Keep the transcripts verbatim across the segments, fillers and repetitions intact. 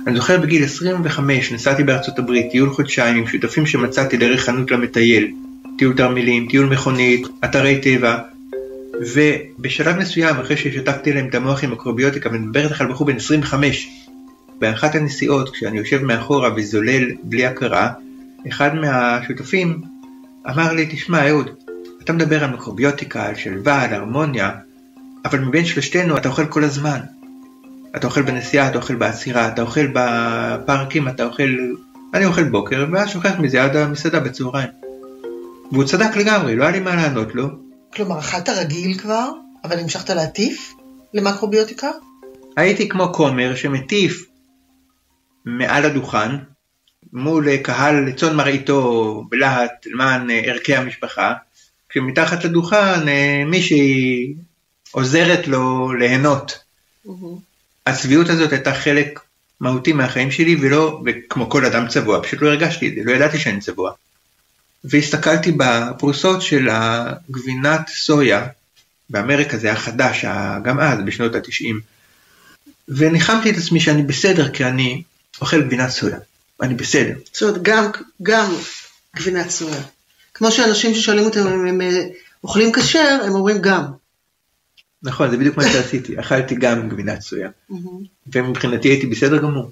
אני זוכר בגיל עשרים וחמש נסעתי בארצות הברית, טיול חודשיים עם שותפים שמצאתי דרך חנות למטייל, טיול תרמילים, טיול מכונית, אתרי טבע, ובשלב מסוים, אחרי ששטפתי להם את המוח עם אקרוביוטיקה, ומדברת לך על בחור בן עשרים וחמש, באחת הנסיעות, כשאני יושב מאחורה וזולל בלי הכרה, אחד מהשותפים אמר לי, תשמע אהוד, אתה מדבר על אקרוביוטיקה, על שלווה, על הרמוניה, אבל מבין שלושתנו אתה אוכל כל הזמן. אתה אוכל בנסיעה, אתה אוכל בעצירה, אתה אוכל בפארקים, אתה אוכל... אני אוכל בוקר, ואז שוכח מזה עד המסעדה בצהריים. והוא צדק לגמרי, לא היה לי מה לענות לו. כלומר, אכלת רגיל כבר, אבל המשכת להטיף למקרוביוטיקה? הייתי כמו כומר שמטיף מעל הדוכן, מול קהל לצון מראיתו בלהט למען ערכי המשפחה, כשמתחת לדוכן מישהי עוזרת לו ליהנות. הצביעות הזאת הייתה חלק מהותי מהחיים שלי, ולא, וכמו כל אדם צבוע, פשוט לא הרגשתי את זה, לא ידעתי שאני צבוע. והסתכלתי בפרוסות של הגבינת סויה, באמריקה זה היה חדש, גם אז, בשנות ה-תשעים, וניחמתי את עצמי שאני בסדר, כי אני אוכל גבינת סויה, אני בסדר. זאת אומרת, גם, גם גבינת סויה. כמו שאנשים ששואלים אותם אם הם אוכלים כשר, הם אומרים גם. נכון, זה בדיוק מה שעשיתי, אכלתי גם גבינת סויה, ומבחינתי הייתי בסדר גמור.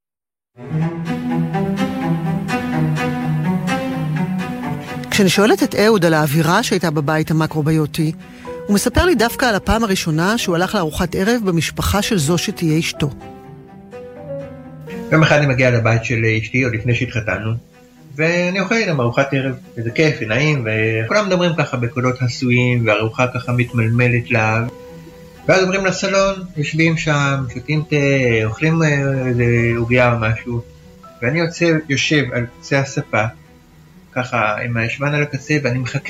כשאני שואלת את אהוד על האווירה שהייתה בבית המקרוביוטי, הוא מספר לי דווקא על הפעם הראשונה שהוא הלך לארוחת ערב במשפחה של זו שתהיה אשתו. יום אחד אני מגיע לבית של אשתי, עוד לפני שהתחתנו, ואני אוכל איתם ארוחת ערב, וזה כיף ונעים, וכולם מדברים ככה בקולות הסויים, והארוחה ככה מתמלמלת לה, ואז עוברים לסלון, יושבים שם, שותים תה, אוכלים איזה עוגיה או משהו, ואני יוצא, יושב על קצה הספה, ככה עם הישבן על הקצה, ואני מחכה.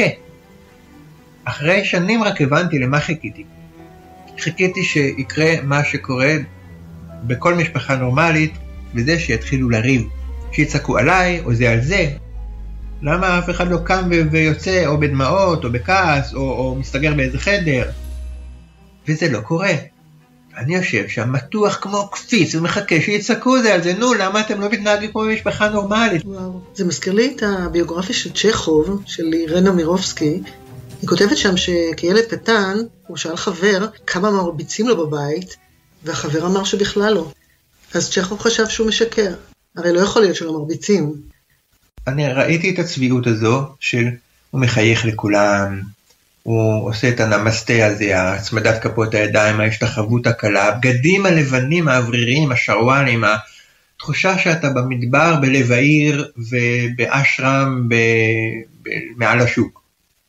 אחרי שנים רק הבנתי למה חיכיתי. חיכיתי שיקרה מה שקורה בכל משפחה נורמלית, וזה שיתחילו לריב, שיצעקו עליי או זה על זה. למה אף אחד לא קם ויוצא או בדמעות או בכעס או, או מסתגר באיזה חדר? וזה לא קורה. אני יושב שם מתוח כמו קפיץ ומחכה שיצעקו זה על זה. נו, למה אתם לא מתנהגים כמו במשפחה נורמלית? וואו. זה מזכיר לי את הביוגרפיה של צ'כוב, של אירנה מירובסקי. היא כותבת שם שכילד קטן, הוא שאל חבר כמה מרביצים לו בבית, והחבר אמר שבכלל לא. אז צ'כוב חשב שהוא משקר. הרי לא יכול להיות שלא מרביצים. אני ראיתי את הצביעות הזו של הוא מחייך לכולם, הוא עושה את הנמסטה הזה, הצמדת כפות הידיים, ההשתחוות הקלה, הבגדים הלבנים, האווריריים, השרוואלים, התחושה שאתה במדבר בלב העיר ובאשרם ב... ב... מעל השוק.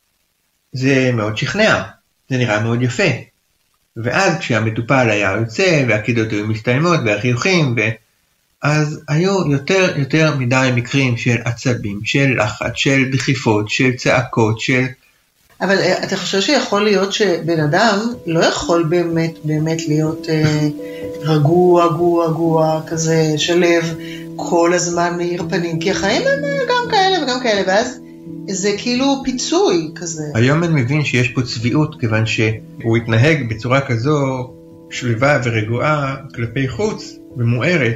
זה מאוד שכנע, זה נראה מאוד יפה. ואז כשהמטופל היה יוצא והקידות היו מסתיימות והחיוכים, ו... אז היו יותר יותר מדי מקרים של עצבים, של לחץ, של דחיפות, של צעקות, של... אבל אתה חושב שיכול להיות שבן אדם לא יכול באמת באמת להיות אה, רגוע, רגוע, רגוע, כזה שלב, כל הזמן מאיר פנים, כי החיים הם גם כאלה וגם כאלה, ואז זה כאילו פיצוי כזה. היום אני מבין שיש פה צביעות, כיוון שהוא התנהג בצורה כזו שלווה ורגועה כלפי חוץ ומוארת,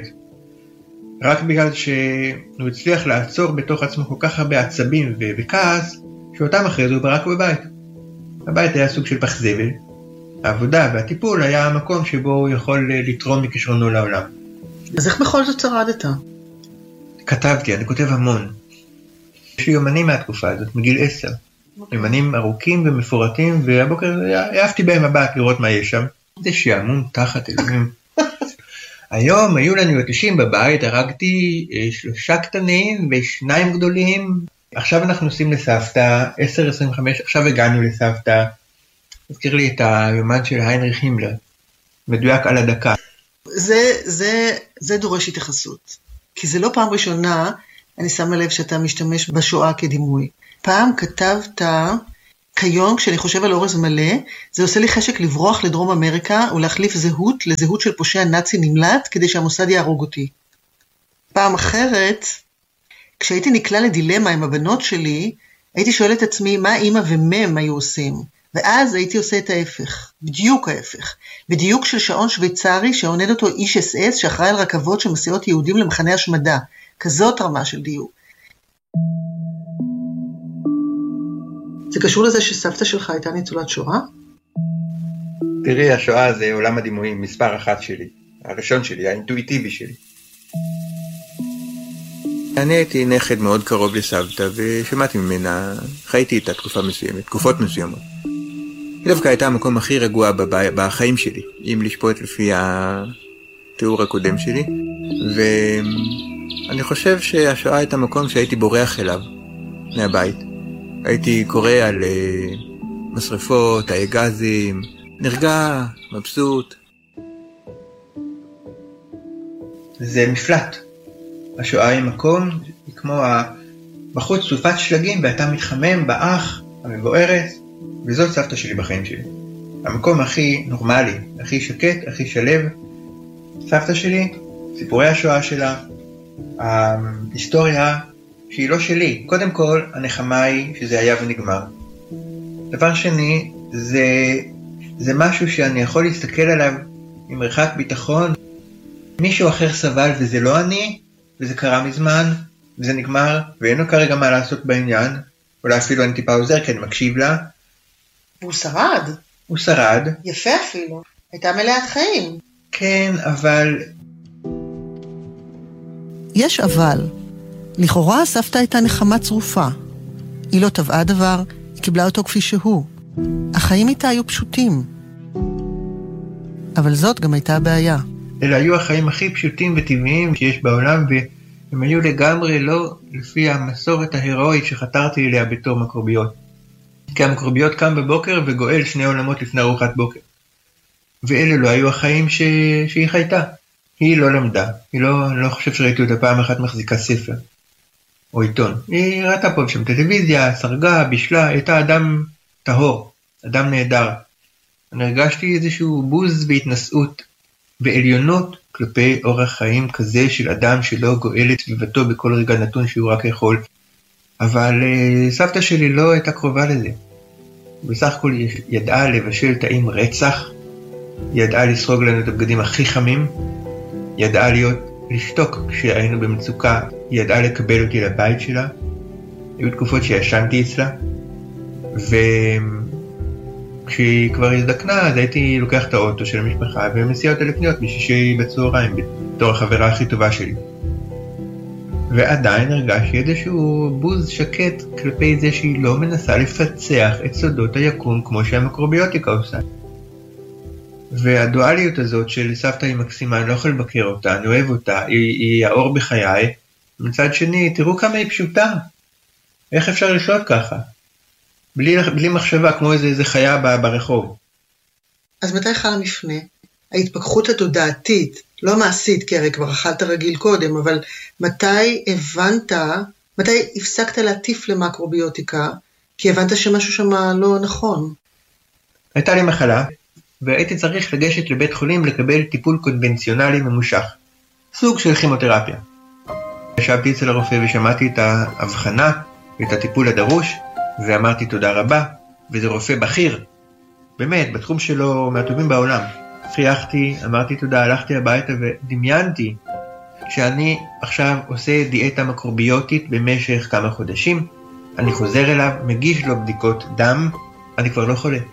רק בגלל שהוא הצליח לעצור בתוך עצמו כל כך הרבה עצבים וכעס, שאותם אחרי זה הוא ברק בבית. הבית היה סוג של פח זבל. העבודה והטיפול היה המקום שבו הוא יכול לתרום מכישרונו לעולם. אז איך בכל זאת שרדת? כתבתי, אני כותב המון. יש לי יומנים מהתקופה הזאת, מגיל עשר. יומנים ארוכים ומפורטים, והבוקר העפתי בהם הבית לראות מה יש שם. זה שעמום תחת אלוהים. היום היו לנו יתושים בבית, הרגתי שלושה קטנים ושניים גדולים. עכשיו אנחנו נוסעים לסבתא, עשר עשרים וחמש, עכשיו הגענו לסבתא. הזכיר לי את היומן של היינריך הימלר, מדויק על הדקה. זה, זה, זה דורש התייחסות. כי זה לא פעם ראשונה, אני שמה לב שאתה משתמש בשואה כדימוי. פעם כתבת, כיום כשאני חושב על אורז מלא, זה עושה לי חשק לברוח לדרום אמריקה, ולהחליף זהות לזהות של פושע נאצי נמלט, כדי שהמוסד יהרוג אותי. פעם אחרת, כשהייתי נקלע לדילמה עם הבנות שלי, הייתי שואלת עצמי מה אמא ומם היו עושים. ואז הייתי עושה את ההפך, בדיוק ההפך, בדיוק של שעון שוויצרי שעונד אותו איש אס אס שאחראי על רכבות שמסיעות יהודים למחנה השמדה, כזאת רמה של דיוק. זה קשור לזה שסבתא שלך הייתה ניצולת שואה? תראי, השואה זה עולם הדימויים, מספר אחת שלי, הראשון שלי, האינטואיטיבי שלי. אני הייתי נכד מאוד קרוב לסבתא ושמעתי ממנה, חייתי איתה תקופה מסוימת, תקופות מסוימות. היא דווקא הייתה המקום הכי רגוע בחיים שלי, אם לשפוט לפי התיאור הקודם שלי, ואני חושב שהשואה הייתה מקום שהייתי בורח אליו מהבית. הייתי קורא על משרפות, תאי גזים, נרגע, מבסוט. זה מפלט. השואה היא מקום, היא כמו בחוץ סופת שלגים, ואתה מתחמם באח המבוערת, וזאת סבתא שלי בחיים שלי. המקום הכי נורמלי, הכי שקט, הכי שלב. סבתא שלי, סיפורי השואה שלה, ההיסטוריה שהיא לא שלי. קודם כל, הנחמה היא שזה היה ונגמר. דבר שני, זה, זה משהו שאני יכול להסתכל עליו עם מרחק ביטחון. מישהו אחר סבל וזה לא אני, וזה קרה מזמן, וזה נגמר, ואין לו כרגע מה לעשות בעניין. אולי אפילו אני טיפה עוזר, כי אני מקשיב לה. והוא שרד. הוא שרד. יפה אפילו. הייתה מלאת חיים. כן, אבל... יש אבל. לכאורה הסבתא הייתה נחמה צרופה. היא לא טבעה דבר, היא קיבלה אותו כפי שהוא. החיים איתה היו פשוטים. אבל זאת גם הייתה הבעיה. אלה היו החיים הכי פשוטים וטבעיים שיש בעולם, והם היו לגמרי לא לפי המסורת ההירואית שחתרתי אליה בתור מקרוביות. כי המקרוביות קם בבוקר וגואל שני עולמות לפני ארוחת בוקר. ואלה לא היו החיים ש... שהיא חייתה. היא לא למדה. היא לא, אני לא חושב שראיתי אותה פעם אחת מחזיקה ספר. או עיתון. היא ראתה פה שם טלוויזיה, סרגה, בישלה, הייתה אדם טהור, אדם נהדר. אני הרגשתי איזשהו בוז והתנשאות ועליונות כלפי אורח חיים כזה של אדם שלא גואל את סביבתו בכל רגע נתון שהוא רק יכול. אבל uh, סבתא שלי לא הייתה קרובה לזה. בסך הכל היא ידעה לבשל טעים רצח, היא ידעה לסרוג לנו את הבגדים הכי חמים, היא ידעה להיות, לשתוק כשהיינו במצוקה, היא ידעה לקבל אותי לבית שלה. היו תקופות שישנתי אצלה, וכשהיא כבר הזדקנה אז הייתי לוקח את האוטו של המשפחה ומסיע אותה לקניות בשישי בצהריים בתור החברה הכי טובה שלי. ועדיין הרגשתי איזשהו בוז שקט כלפי זה שהיא לא מנסה לפצח את סודות היקום כמו שהמיקרוביוטיקה עושה. והדואליות הזאת של סבתא היא מקסימה, אני לא יכול לבקר אותה, אני אוהב אותה, היא, היא האור בחיי. מצד שני, תראו כמה היא פשוטה. איך אפשר לשלוט ככה? בלי, בלי מחשבה, כמו איזה, איזה חיה ברחוב. אז מתי חל המפנה? ההתפכחות התודעתית, לא מעשית, כי הרי כבר אכלת רגיל קודם, אבל מתי הבנת, מתי הפסקת להטיף למקרוביוטיקה, כי הבנת שמשהו שם לא נכון? הייתה לי מחלה, והייתי צריך לגשת לבית חולים לקבל טיפול קונבנציונלי ממושך, סוג של כימותרפיה. ישבתי אצל הרופא ושמעתי את ההבחנה ואת הטיפול הדרוש, ואמרתי תודה רבה, וזה רופא בכיר, באמת, בתחום שלו מהטובים בעולם. פריחתי, אמרתי תודה, הלכתי הביתה ודמיינתי שאני עכשיו עושה דיאטה מקרוביוטית במשך כמה חודשים, אני חוזר אליו, מגיש לו בדיקות דם, אני כבר לא חולה.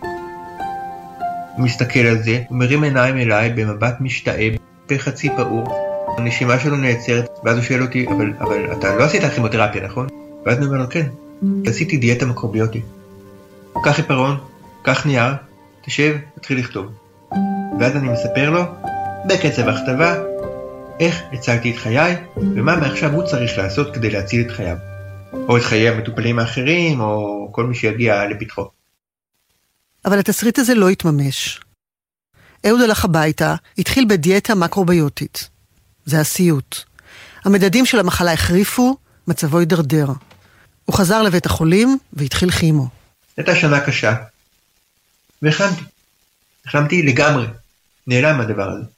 הוא מסתכל על זה, הוא מרים עיניים אליי במבט משתאה, בחצי פעור, הנשימה שלו נעצרת, ואז הוא שואל אותי, אבל, אבל אתה לא עשית כימותרפיה, נכון? ואז אני אומר לו, כן, עשיתי דיאטה מקרוביוטית. קח עיפרון, קח נייר, תשב, תתחיל לכתוב. ואז אני מספר לו, בקצב הכתבה, איך הצלתי את חיי, ומה מעכשיו הוא צריך לעשות כדי להציל את חייו. או את חיי המטופלים האחרים, או כל מי שיגיע לפתחו. אבל התסריט הזה לא התממש. אהוד הלך הביתה, התחיל בדיאטה מקרוביוטית. זה הסיוט. המדדים של המחלה החריפו, מצבו הידרדר. הוא חזר לבית החולים והתחיל כימו. הייתה שנה קשה. והחלמתי. החלמתי לגמרי. נעלם הדבר הזה.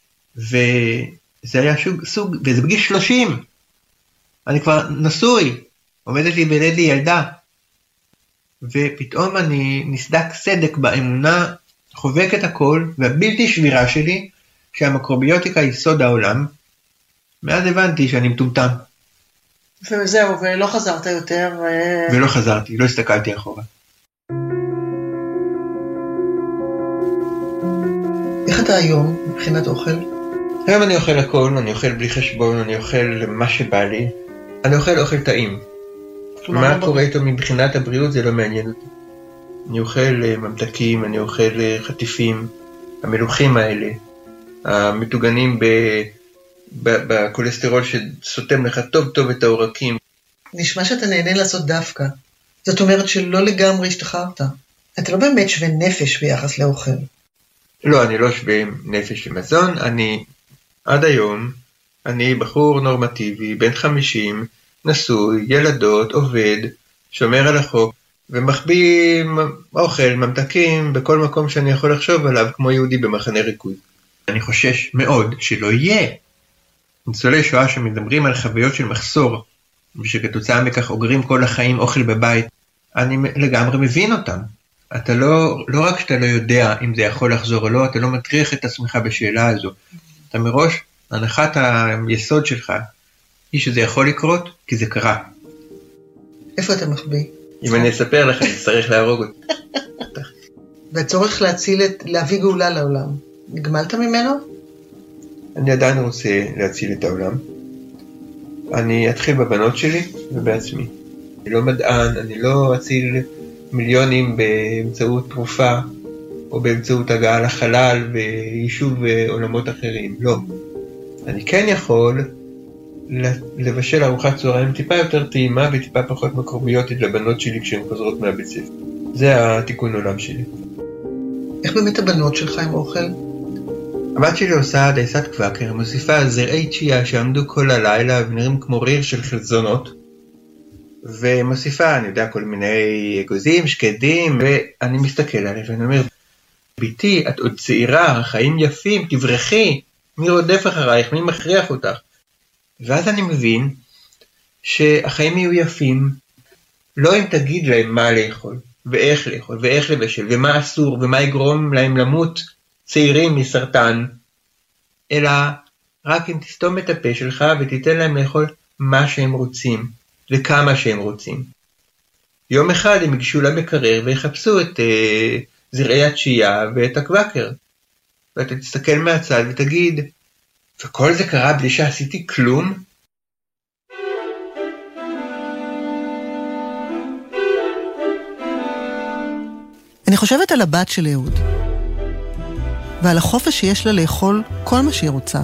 וזה היה סוג, סוג, וזה בגיל שלושים. אני כבר נשוי. עומדת לי בלד לי ילדה. ופתאום אני נסדק סדק באמונה, חובק את הכל, והבלתי שבירה שלי, שהמיקרוביוטיקה היא סוד העולם. מאז הבנתי שאני מטומטם. וזהו, ולא חזרת יותר. ו... ולא חזרתי, לא הסתכלתי אחורה. איך אתה היום מבחינת אוכל? היום אני אוכל הכל, אני אוכל בלי חשבון, אני אוכל מה שבא לי. אני אוכל אוכל טעים. מה קורה איתו מבחינת הבריאות זה לא מעניין אותי. אני אוכל ממתקים, אני אוכל חטיפים, המלוחים האלה, המטוגנים בקולסטרול שסותם לך טוב טוב את העורקים. נשמע שאתה נהנה לעשות דווקא. זאת אומרת שלא לגמרי השתחררת. אתה לא באמת שווה נפש ביחס לאוכל. לא, אני לא שווה נפש למזון. אני עד היום, אני בחור נורמטיבי, בן חמישים, נשוי, ילדות, עובד, שומר על החוק, ומחביא אוכל, ממתקים, בכל מקום שאני יכול לחשוב עליו, כמו יהודי במחנה ריכוז. אני חושש מאוד שלא יהיה. ניצולי שואה שמדברים על חוויות של מחסור, ושכתוצאה מכך אוגרים כל החיים אוכל בבית, אני לגמרי מבין אותם. אתה לא, לא רק שאתה לא יודע אם זה יכול לחזור או לא, אתה לא מטריח את עצמך בשאלה הזו. אתה מראש, הנחת היסוד שלך, היא שזה יכול לקרות, כי זה קרה. איפה אתה מחביא? אם אני אספר לך, אני צריך להרוג אותי. והצורך להציל את, להביא גאולה לעולם. נגמלת ממנו? אני עדיין רוצה להציל את העולם. אני אתחיל בבנות שלי ובעצמי. אני לא מדען, אני לא אציל מיליונים באמצעות תרופה, או באמצעות הגעה לחלל ויישוב עולמות אחרים. לא. אני כן יכול לבשל ארוחת צהריים טיפה יותר טעימה וטיפה פחות מקרוביוטית לבנות שלי כשהן חוזרות מהבית ספר. זה התיקון עולם שלי. איך באמת הבנות שלך עם אוכל? הבת שלי עושה דייסת קוואקר, מוסיפה זרעי צ'יה שעמדו כל הלילה ונראים כמו ריר של חלזונות, ומוסיפה, אני יודע, כל מיני אגוזים, שקדים, ואני מסתכל עליה ואני אומר, ביתי, את עוד צעירה, החיים יפים, תברכי, מי רודף אחרייך, מי מכריח אותך? ואז אני מבין שהחיים יהיו יפים, לא אם תגיד להם מה לאכול, ואיך לאכול, ואיך לבשל, ומה אסור, ומה יגרום להם למות צעירים מסרטן, אלא רק אם תסתום את הפה שלך ותיתן להם לאכול מה שהם רוצים, וכמה שהם רוצים. יום אחד הם יגשו למקרר ויחפשו את אה, זרעי הצ'יה ואת הקוואקר, ואתה תסתכל מהצד ותגיד, וכל זה קרה בלי שעשיתי כלום? אני חושבת על הבת של אהוד, ועל החופש שיש לה לאכול כל מה שהיא רוצה.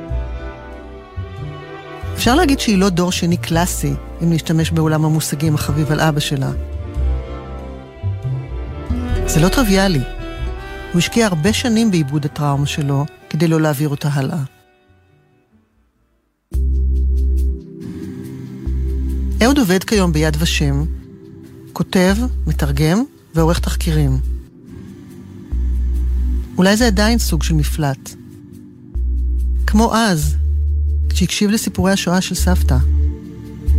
אפשר להגיד שהיא לא דור שני קלאסי, אם להשתמש בעולם המושגים החביב על אבא שלה. זה לא טריוויאלי. הוא השקיע הרבה שנים בעיבוד הטראומה שלו, כדי לא להעביר אותה הלאה. אהוד עובד כיום ביד ושם, כותב, מתרגם ועורך תחקירים. אולי זה עדיין סוג של מפלט. כמו אז, כשהקשיב לסיפורי השואה של סבתא.